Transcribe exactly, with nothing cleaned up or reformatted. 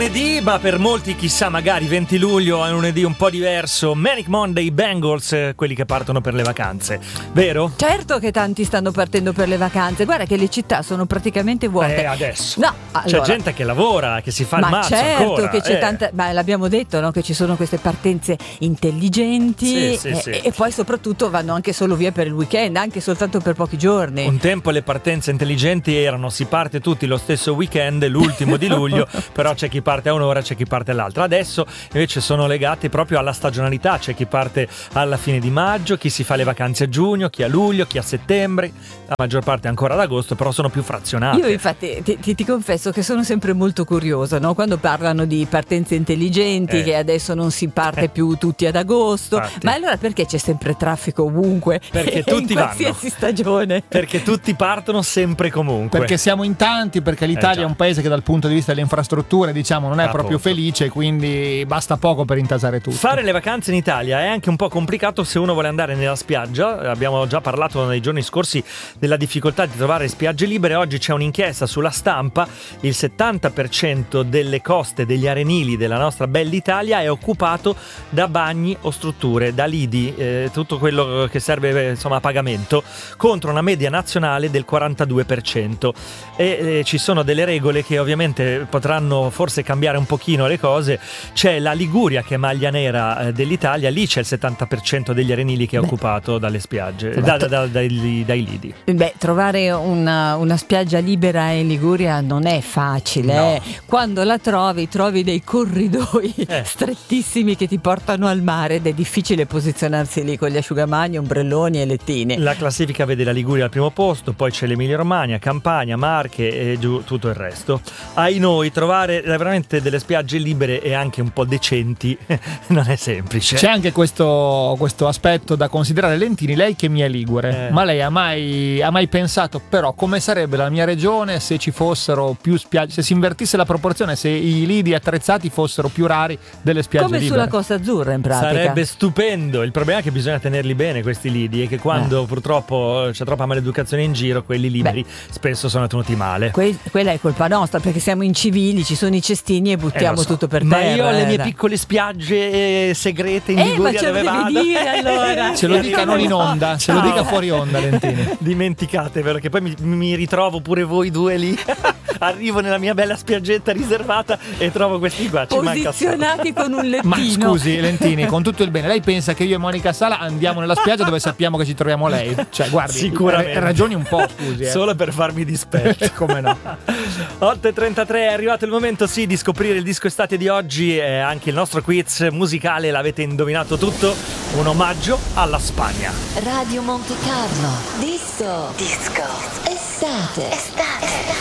lunedì, ma per molti chissà magari venti luglio è un lunedì un po' diverso. Manic Monday Bengals, quelli che partono per le vacanze, vero? Certo che tanti stanno partendo per le vacanze. Guarda che le città sono praticamente vuote. Eh, adesso no, allora. C'è gente che lavora, che si fa ma il mazzo certo ancora. che c'è eh. tanta. Ma l'abbiamo detto, no? Che ci sono queste partenze intelligenti. Sì, sì, e, sì. e poi soprattutto vanno anche solo via per il weekend, anche soltanto per pochi giorni. Un tempo le partenze intelligenti erano si parte tutti lo stesso weekend, l'ultimo di luglio, però c'è chi parte a un'ora, c'è chi parte all'altra. Adesso invece sono legati proprio alla stagionalità, c'è chi parte alla fine di maggio, chi si fa le vacanze a giugno, chi a luglio, chi a settembre, la maggior parte ancora ad agosto, però sono più frazionate. Io infatti ti, ti, ti confesso che sono sempre molto curiosa, no? Quando parlano di partenze intelligenti, eh. che adesso non si parte più tutti ad agosto. Infatti. Ma allora perché c'è sempre traffico ovunque? Perché tutti in qualsiasi vanno. stagione. Perché tutti partono sempre comunque. Perché siamo in tanti, perché l'Italia Eh, è un paese che dal punto di vista delle infrastrutture, diciamo, non è Ah, proprio appunto. felice, quindi basta poco per intasare tutto. Fare le vacanze in Italia è anche un po' complicato se uno vuole andare nella spiaggia. Abbiamo già parlato nei giorni scorsi della difficoltà di trovare spiagge libere. Oggi c'è un'inchiesta sulla Stampa: il settanta per cento delle coste, degli arenili della nostra bella Italia è occupato da bagni o strutture, da lidi, eh, tutto quello che serve insomma a pagamento, contro una media nazionale del quarantadue per cento. E eh, ci sono delle regole che ovviamente potranno forse cambiare un pochino le cose. C'è la Liguria, che è maglia nera eh, dell'Italia, lì c'è il settanta per cento degli arenili che è Beh. occupato dalle spiagge, da, da, da, dai, dai lidi. Beh, trovare una, una spiaggia libera in Liguria non è facile. No. eh. Quando la trovi, trovi dei corridoi Eh. strettissimi che ti portano al mare ed è difficile posizionarsi lì con gli asciugamani, ombrelloni e lettini. La classifica vede la Liguria al primo posto, poi c'è l'Emilia Romagna, Campania, Marche e giù tutto il resto. Ai noi trovare veramente delle spiagge libere e anche un po' decenti non è semplice. C'è anche questo, questo aspetto da considerare. Lentini, lei che mi è ligure, Eh. ma lei ha mai, ha mai pensato però come sarebbe la mia regione se ci fossero più spiagge, se si invertisse la proporzione, se i lidi attrezzati fossero più rari delle spiagge Come libere? sulla Costa Azzurra in pratica. Sarebbe stupendo. Il problema è che bisogna tenerli bene questi lidi, e che quando Eh. purtroppo c'è troppa maleducazione in giro, quelli liberi Beh. spesso sono tenuti male. Que- quella è colpa nostra, perché siamo incivili, ci sono i cestini e Eh, buttiamo lo so. tutto per Ma terra. io ho le mie eh. piccole spiagge segrete in Eh, ma Liguria ce lo dove devi vado. dire, allora. Ce lo dica non in onda, ce lo Ciao. dica fuori onda, Lentini. Dimenticatevelo, che poi mi, mi ritrovo pure voi due lì. Arrivo nella mia bella spiaggetta riservata e trovo questi qua. Ci manca Posizionati con un lettino. Ma scusi, Lentini, con tutto il bene, lei pensa che io e Monica Sala andiamo nella spiaggia dove sappiamo che ci troviamo lei? Cioè, guardi, Sicuramente. eh, ragioni un po', scusi. Eh. solo per farmi dispetto. Come no? otto e trentatré, è arrivato il momento sì di scoprire il disco estate di oggi, e anche il nostro quiz musicale. L'avete indovinato tutto, un omaggio alla Spagna. Radio Monte Carlo. Disco. Disco. Estate. Estate.